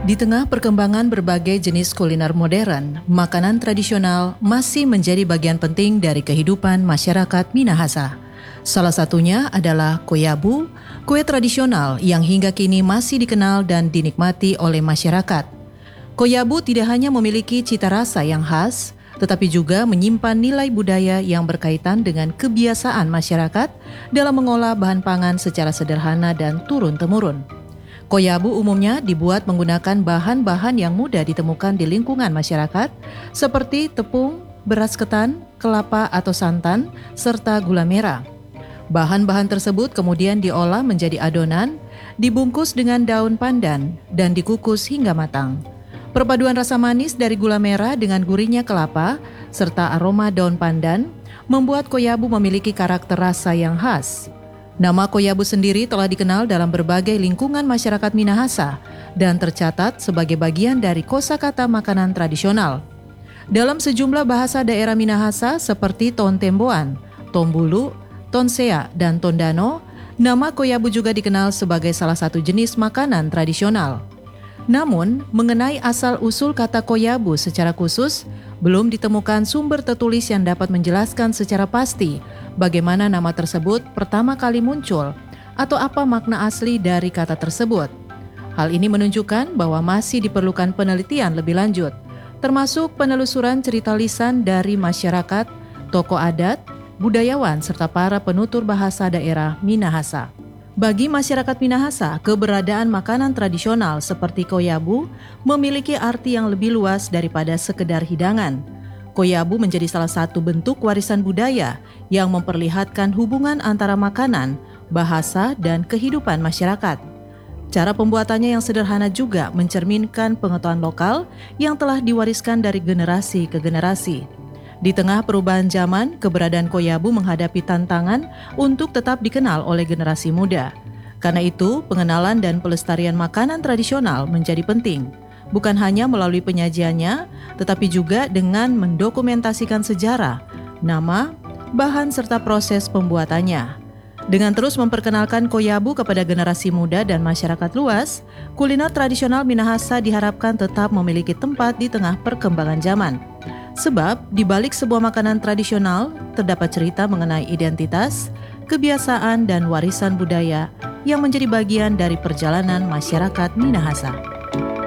Di tengah perkembangan berbagai jenis kuliner modern, makanan tradisional masih menjadi bagian penting dari kehidupan masyarakat Minahasa. Salah satunya adalah koyabu, kue tradisional yang hingga kini masih dikenal dan dinikmati oleh masyarakat. Koyabu tidak hanya memiliki cita rasa yang khas, tetapi juga menyimpan nilai budaya yang berkaitan dengan kebiasaan masyarakat dalam mengolah bahan pangan secara sederhana dan turun-temurun. Koyabu umumnya dibuat menggunakan bahan-bahan yang mudah ditemukan di lingkungan masyarakat seperti tepung, beras ketan, kelapa atau santan, serta gula merah. Bahan-bahan tersebut kemudian diolah menjadi adonan, dibungkus dengan daun pandan, dan dikukus hingga matang. Perpaduan rasa manis dari gula merah dengan gurihnya kelapa, serta aroma daun pandan, membuat koyabu memiliki karakter rasa yang khas. Nama koyabu sendiri telah dikenal dalam berbagai lingkungan masyarakat Minahasa dan tercatat sebagai bagian dari kosakata makanan tradisional. Dalam sejumlah bahasa daerah Minahasa seperti Tontemboan, Tombulu, Tonsea, dan Tondano, nama koyabu juga dikenal sebagai salah satu jenis makanan tradisional. Namun, mengenai asal-usul kata koyabu secara khusus, belum ditemukan sumber tertulis yang dapat menjelaskan secara pasti bagaimana nama tersebut pertama kali muncul atau apa makna asli dari kata tersebut. Hal ini menunjukkan bahwa masih diperlukan penelitian lebih lanjut, termasuk penelusuran cerita lisan dari masyarakat, tokoh adat, budayawan, serta para penutur bahasa daerah Minahasa. Bagi masyarakat Minahasa, keberadaan makanan tradisional seperti koyabu memiliki arti yang lebih luas daripada sekedar hidangan. Koyabu menjadi salah satu bentuk warisan budaya yang memperlihatkan hubungan antara makanan, bahasa, dan kehidupan masyarakat. Cara pembuatannya yang sederhana juga mencerminkan pengetahuan lokal yang telah diwariskan dari generasi ke generasi. Di tengah perubahan zaman, keberadaan koyabu menghadapi tantangan untuk tetap dikenal oleh generasi muda. Karena itu, pengenalan dan pelestarian makanan tradisional menjadi penting, bukan hanya melalui penyajiannya, tetapi juga dengan mendokumentasikan sejarah, nama, bahan, serta proses pembuatannya. Dengan terus memperkenalkan koyabu kepada generasi muda dan masyarakat luas, kuliner tradisional Minahasa diharapkan tetap memiliki tempat di tengah perkembangan zaman. Sebab, di balik sebuah makanan tradisional, terdapat cerita mengenai identitas, kebiasaan, dan warisan budaya yang menjadi bagian dari perjalanan masyarakat Minahasa.